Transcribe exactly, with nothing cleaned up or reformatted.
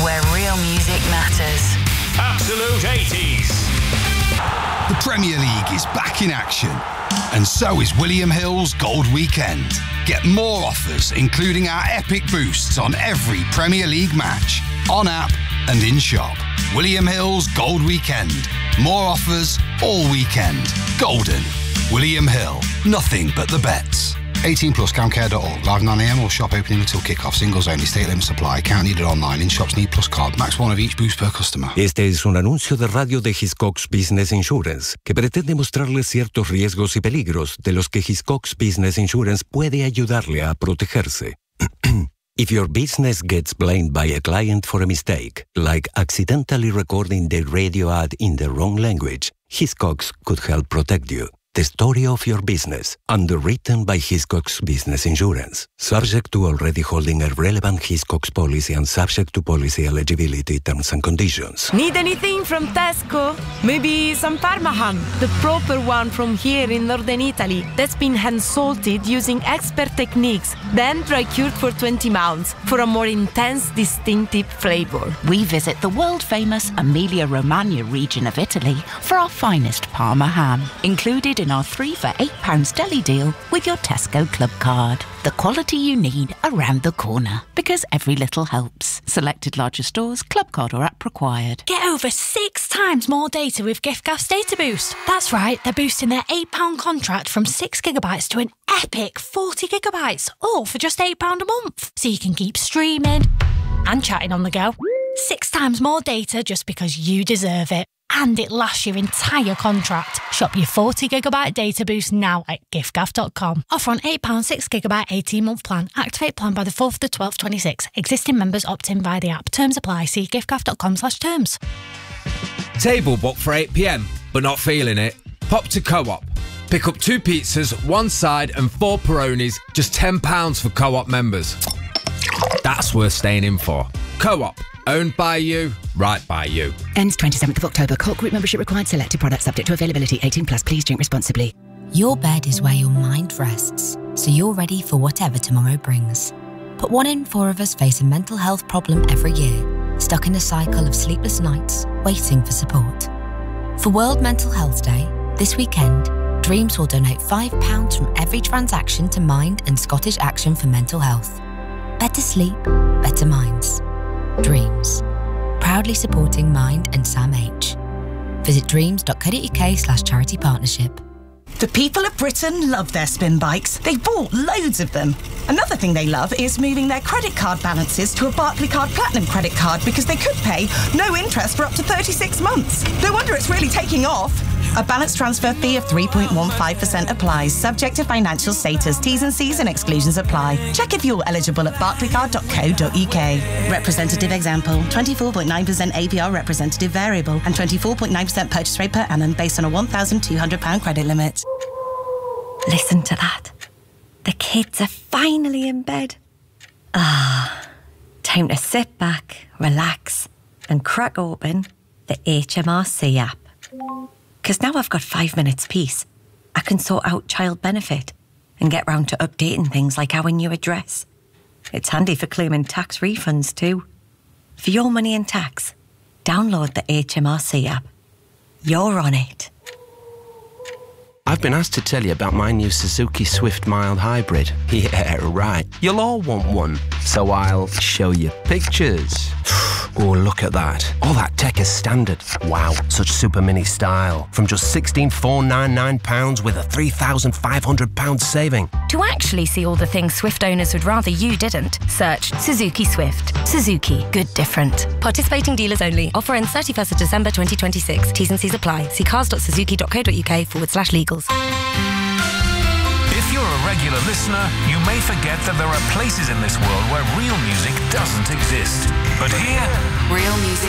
where real music matters. Absolute eighties. The Premier League is back in action, and so is William Hill's Gold Weekend. Get more offers, including our epic boosts on every Premier League match, on app and in shop. William Hill's Gold Weekend. More offers all weekend. Golden. William Hill. Nothing but the bets. eighteen plus, camcare dot org. Live nine a m or shop opening until kick-off. Singles only. State limit supply. Count needed online. In shops need plus card. Max one of each boost per customer. Este es un anuncio de radio de Hiscox Business Insurance que pretende mostrarle ciertos riesgos y peligros de los que Hiscox Business Insurance puede ayudarle a protegerse. If your business gets blamed by a client for a mistake, like accidentally recording the radio ad in the wrong language, Hiscox could help protect you. The story of your business, underwritten by Hiscox Business Insurance. Subject to already holding a relevant Hiscox policy and subject to policy eligibility terms and conditions. Need anything from Tesco? Maybe some Parma ham, the proper one from here in northern Italy, that's been hand-salted using expert techniques, then dry-cured for twenty months for a more intense, distinctive flavor. We visit the world-famous Emilia-Romagna region of Italy for our finest Parma ham, included in our three for eight pounds deli deal with your Tesco Club card. The quality you need around the corner, because every little helps. Selected larger stores, club card or app required. Get over six times more data with giffgaff's Data Boost. That's right, they're boosting their eight pound contract from six gigabytes to an epic forty gigabytes, all for just eight pounds a month. So you can keep streaming and chatting on the go. Six times more data just because you deserve it. And it lasts your entire contract. Shop your forty gigabyte data boost now at giffgaff dot com. Offer on eight pounds six gigabyte eighteen month plan. Activate plan by the fourth of the twelfth twenty-six. Existing members opt in via the app. Terms apply. See giffgaff dot com slash terms. Table booked for eight p m, but not feeling it? Pop to Co-op. Pick up two pizzas, one side and four Peronis, just ten pounds for Co-op members. That's worth staying in for. Co-op. Owned by you, right by you. Ends twenty-seventh of October. Court Group membership required. Selected products subject to availability. eighteen plus. Please drink responsibly. Your bed is where your mind rests, so you're ready for whatever tomorrow brings. But one in four of us face a mental health problem every year, stuck in a cycle of sleepless nights, waiting for support. For World Mental Health Day, this weekend, Dreams will donate five pounds from every transaction to Mind and Scottish Action for Mental Health. Better sleep, better minds. Dreams. Proudly supporting Mind and Sam H. Visit dreams dot co dot uk slash charity partnership. The people of Britain love their spin bikes. They bought loads of them. Another thing they love is moving their credit card balances to a Barclaycard Platinum credit card because they could pay no interest for up to thirty-six months. No wonder it's really taking off. A balance transfer fee of three point one five percent applies, subject to financial status. T's and C's and exclusions apply. Check if you're eligible at barclaycard dot co dot uk. Representative example, twenty-four point nine percent A P R representative variable and twenty-four point nine percent purchase rate per annum based on a one thousand two hundred pounds credit limit. Listen to that. The kids are finally in bed. Ah, time to sit back, relax and crack open the H M R C app. Because now I've got five minutes peace, I can sort out child benefit and get round to updating things like our new address. It's handy for claiming tax refunds too. For your money and tax, download the H M R C app. You're on it. I've been asked to tell you about my new Suzuki Swift Mild Hybrid. Yeah, right. You'll all want one, so I'll show you pictures. Oh, look at that. All that tech is standard. Wow, such super mini style. From just sixteen thousand four hundred ninety-nine pounds with a three thousand five hundred pounds saving. To actually see all the things Swift owners would rather you didn't, search Suzuki Swift. Suzuki, good different. Participating dealers only. Offer ends thirty-first of December twenty twenty-six. T's and C's apply. See cars dot suzuki dot co dot uk forward slash legals. If you're a regular listener, you may forget that there are places in this world where real music doesn't exist. But here, real music